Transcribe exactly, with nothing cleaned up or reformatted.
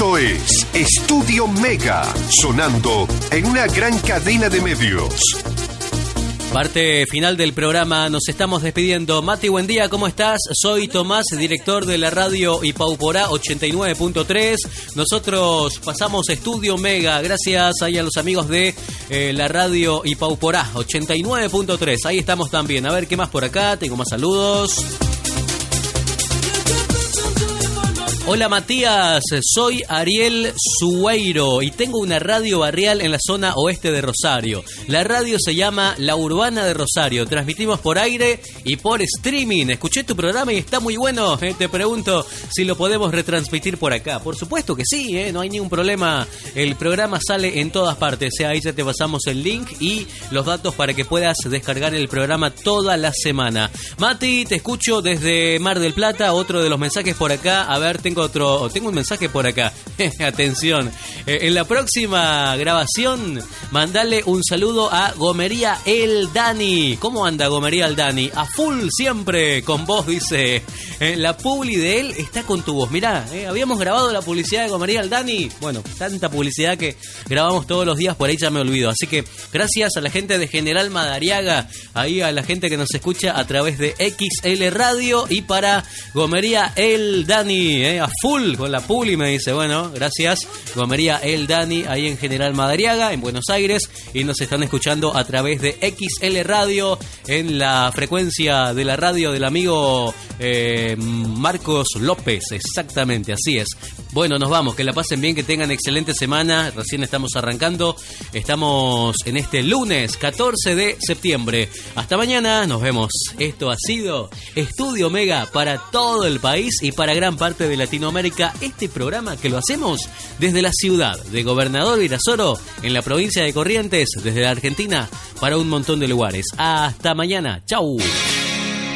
Esto es Estudio Mega, sonando en una gran cadena de medios. Parte final del programa, nos estamos despidiendo. Mati, buen día, ¿cómo estás? Soy Tomás, director de la radio Ipauporá ochenta y nueve punto tres. Nosotros pasamos Estudio Mega, gracias ahí a los amigos de eh, la radio Ipauporá ochenta y nueve punto tres. Ahí estamos también. A ver, ¿qué más por acá? Tengo más saludos. Hola Matías, soy Ariel Sueiro y tengo una radio barrial en la zona oeste de Rosario. La radio se llama La Urbana de Rosario. Transmitimos por aire y por streaming. Escuché tu programa y está muy bueno. Eh, te pregunto si lo podemos retransmitir por acá. Por supuesto que sí, eh, no hay ningún problema. El programa sale en todas partes. O sea, ahí ya te pasamos el link y los datos para que puedas descargar el programa toda la semana. Mati, te escucho desde Mar del Plata. Otro de los mensajes por acá. A ver, tengo otro, tengo un mensaje por acá. Atención, eh, en la próxima grabación mandale un saludo a Gomería El Dani. ¿Cómo anda Gomería El Dani? A full siempre con vos, dice. Eh, la publi de él está con tu voz. Mirá, eh, habíamos grabado la publicidad de Gomería El Dani. Bueno, tanta publicidad que grabamos todos los días, por ahí ya me olvido. Así que gracias a la gente de General Madariaga, ahí a la gente que nos escucha a través de X L Radio, y para Gomería El Dani, eh, a full con la publi, me dice. Bueno, gracias Gomería El Dani, ahí en General Madariaga, en Buenos Aires, y nos están escuchando a través de X L Radio, en la frecuencia de la radio del amigo eh, Marcos López, exactamente, así es. Bueno, nos vamos, que la pasen bien, que tengan excelente semana, recién estamos arrancando, estamos en este lunes catorce de septiembre. Hasta mañana, nos vemos. Esto ha sido Estudio Mega para todo el país y para gran parte de Latinoamérica, este programa que lo hacemos desde la ciudad de Gobernador Virasoro, en la provincia de Corrientes, desde la Argentina, para un montón de lugares. Hasta mañana, chau.